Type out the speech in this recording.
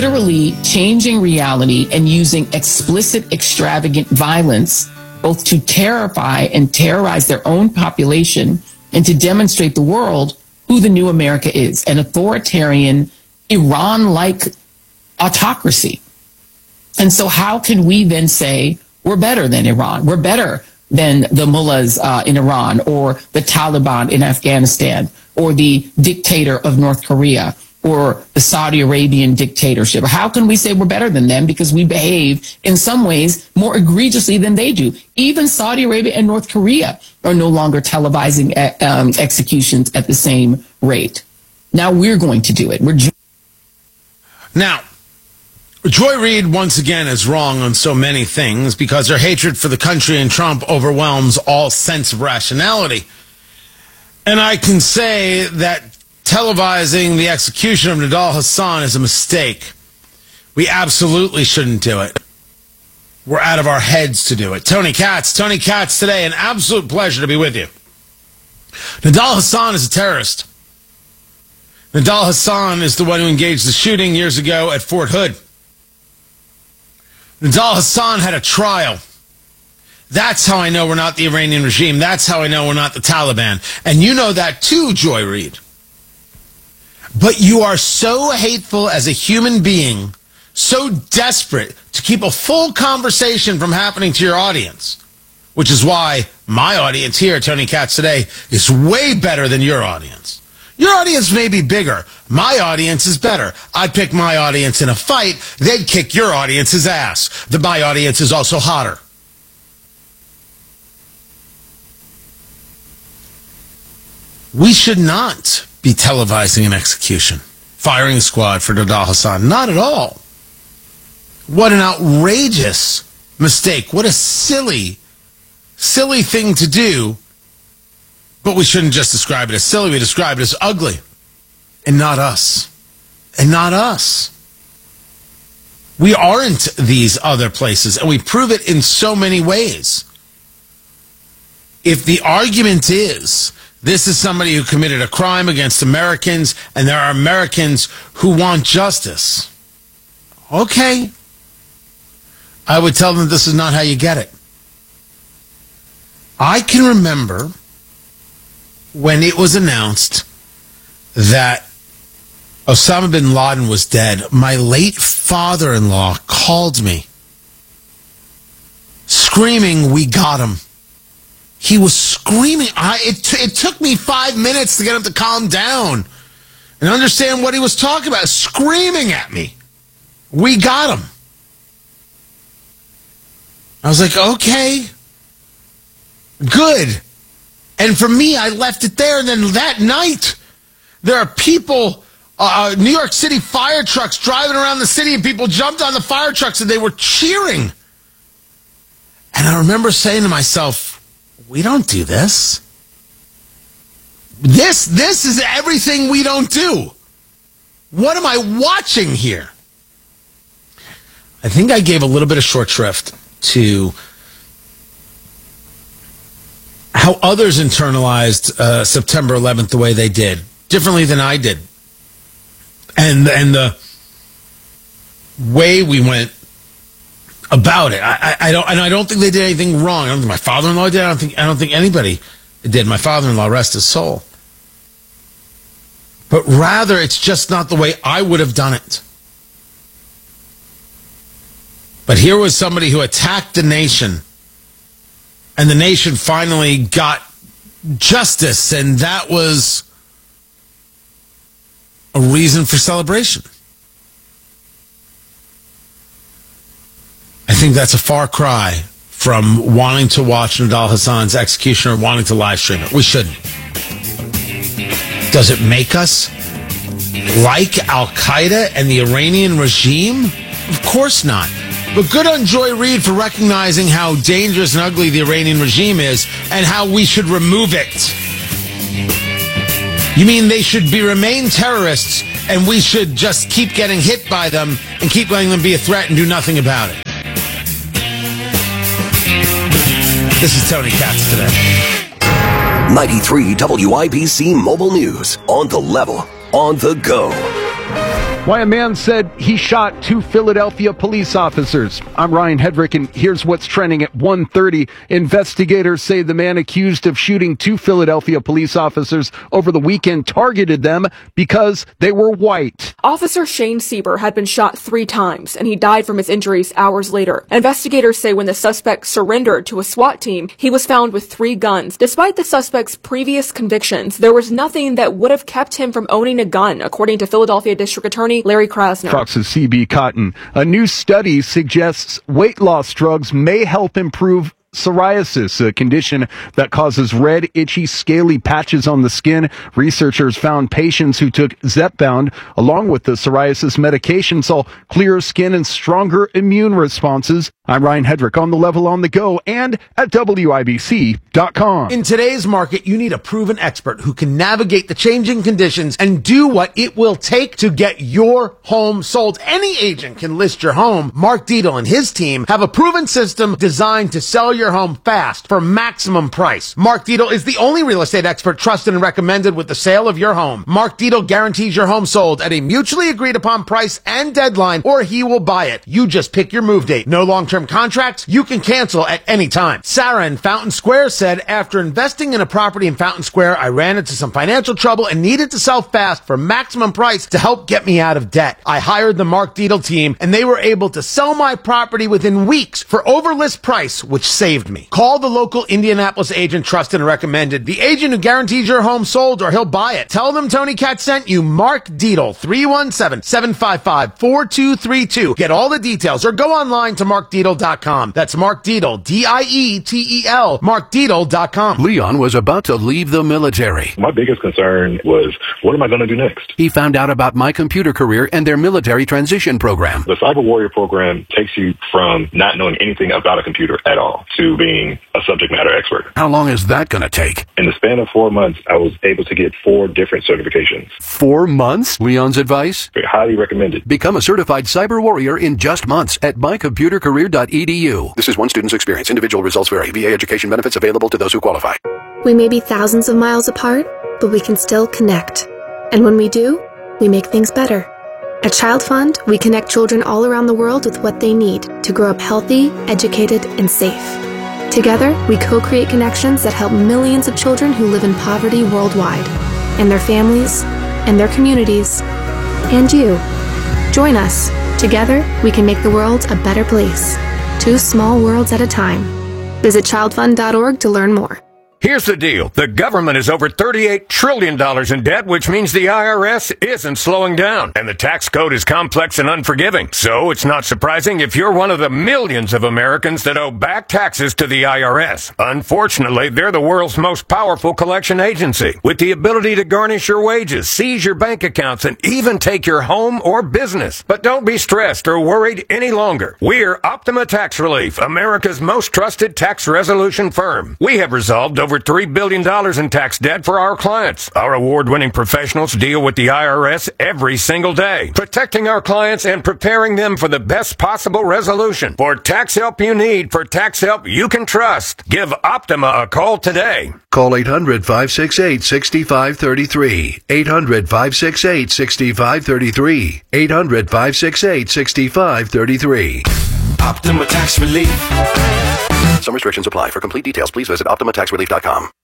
literally changing reality and using explicit, extravagant violence, both to terrify and terrorize their own population and to demonstrate the world who the new America is, an authoritarian, Iran-like autocracy. And so how can we then say we're better than Iran? We're better than the mullahs in Iran or the Taliban in Afghanistan or the dictator of North Korea or the Saudi Arabian dictatorship? How can we say we're better than them because we behave in some ways more egregiously than they do? Even Saudi Arabia and North Korea are no longer televising executions at the same rate. Now we're going to do it. Now, Joy Reid, once again, is wrong on so many things because her hatred for the country and Trump overwhelms all sense of rationality. And I can say that televising the execution of Nidal Hasan is a mistake. We absolutely shouldn't do it. We're out of our heads to do it. Tony Katz today, an absolute pleasure to be with you. Nidal Hasan is a terrorist. Nidal Hasan is the one who engaged the shooting years ago at Fort Hood. Nidal Hasan had a trial. That's how I know we're not the Iranian regime. That's how I know we're not the Taliban. And you know that too, Joy Reid. But you are so hateful as a human being, so desperate to keep a full conversation from happening to your audience, which is why my audience here, Tony Katz Today, is way better than your audience. Your audience may be bigger. My audience is better. I'd pick my audience in a fight. They'd kick your audience's ass. My audience is also hotter. We should not be televising an execution, firing squad for Nidal Hasan. Not at all. What an outrageous mistake. What a silly thing to do. But we shouldn't just describe it as silly. We describe it as ugly. And not us. And not us. We aren't these other places. And we prove it in so many ways. If the argument is this is somebody who committed a crime against Americans, and there are Americans who want justice. Okay. I would tell them this is not how you get it. I can remember when it was announced that Osama bin Laden was dead, my late father-in-law called me screaming, "We got him." He was screaming. It took me 5 minutes to get him to calm down and understand what he was talking about. Screaming at me. We got him. I was like, okay, good. And for me, I left it there. And then that night, there are people, New York City fire trucks driving around the city, and people jumped on the fire trucks and they were cheering. And I remember saying to myself, we don't do this. This is everything we don't do. What am I watching here? I think I gave a little bit of short shrift to how others internalized September 11th the way they did, differently than I did. And the way we went about it. I don't think they did anything wrong. I don't think my father-in-law did. I don't think anybody did. My father-in-law, rest his soul. But rather, it's just not the way I would have done it. But here was somebody who attacked the nation, and the nation finally got justice, and that was a reason for celebration. I think that's a far cry from wanting to watch Nidal Hasan's execution or wanting to live stream it. We shouldn't. Does it make us like Al-Qaeda and the Iranian regime? Of course not. But good on Joy Reid for recognizing how dangerous and ugly the Iranian regime is and how we should remove it. You mean they should remain terrorists and we should just keep getting hit by them and keep letting them be a threat and do nothing about it? This is Tony Katz Today. 93 WIBC Mobile News. On the level. On the go. Why a man said he shot 2 Philadelphia police officers. I'm Ryan Hedrick, and here's what's trending at 1:30. Investigators say the man accused of shooting 2 Philadelphia police officers over the weekend targeted them because they were white. Officer Shane Sieber had been shot 3 times, and he died from his injuries hours later. Investigators say when the suspect surrendered to a SWAT team, he was found with 3 guns. Despite the suspect's previous convictions, there was nothing that would have kept him from owning a gun, according to Philadelphia District Attorney Larry Krasner. Fox's CB Cotton. A new study suggests weight loss drugs may help improve psoriasis, a condition that causes red, itchy, scaly patches on the skin. Researchers found patients who took Zepbound along with the psoriasis medication saw clearer skin and stronger immune responses. I'm Ryan Hedrick, on the level, on the go, and at WIBC.com. In today's market, you need a proven expert who can navigate the changing conditions and do what it will take to get your home sold. Any agent can list your home. Mark Dietel and his team have a proven system designed to sell your home fast for maximum price. Mark Dietel is the only real estate expert trusted and recommended with the sale of your home. Mark Dietel guarantees your home sold at a mutually agreed upon price and deadline, or he will buy it. You just pick your move date. No long-term contracts. You can cancel at any time. Sarah in Fountain Square said, after investing in a property in Fountain Square, I ran into some financial trouble and needed to sell fast for maximum price to help get me out of debt. I hired the Mark Dietel team, and they were able to sell my property within weeks for over list price, which saved me. Call the local Indianapolis agent trusted and recommended, the agent who guarantees your home sold or he'll buy it. Tell them Tony Katz sent you. Mark Dietel, 317-755-4232. Get all the details or go online to markdietel.com. That's Mark Dietel, D-I-E-T-E-L, markdietel.com. Leon was about to leave the military. My biggest concern was, what am I going to do next? He found out about My Computer Career and their military transition program. The Cyber Warrior program takes you from not knowing anything about a computer at all to being a subject matter expert. How long is that going to take? In the span of 4 months, I was able to get 4 different certifications. 4 months? Leon's advice? Highly recommended. Become a certified cyber warrior in just months at mycomputercareer.edu. This is one student's experience. Individual results vary. VA education benefits available to those who qualify. We may be thousands of miles apart, but we can still connect. And when we do, we make things better. At Child Fund, we connect children all around the world with what they need to grow up healthy, educated, and safe. Together, we co-create connections that help millions of children who live in poverty worldwide, and their families, and their communities, and you. Join us. Together, we can make the world a better place. 2 small worlds at a time. Visit childfund.org to learn more. Here's the deal. The government is over $38 trillion in debt, which means the IRS isn't slowing down. And the tax code is complex and unforgiving. So it's not surprising if you're one of the millions of Americans that owe back taxes to the IRS. Unfortunately, they're the world's most powerful collection agency, with the ability to garnish your wages, seize your bank accounts, and even take your home or business. But don't be stressed or worried any longer. We're Optima Tax Relief, America's most trusted tax resolution firm. We have resolved over $3 billion in tax debt for our clients. Our award-winning professionals deal with the IRS every single day, protecting our clients and preparing them for the best possible resolution. For tax help you need, for tax help you can trust, give Optima a call today. Call 800-568-6533. 800-568-6533. 800-568-6533. Optima Tax Relief. Some restrictions apply. For complete details, please visit OptimaTaxRelief.com.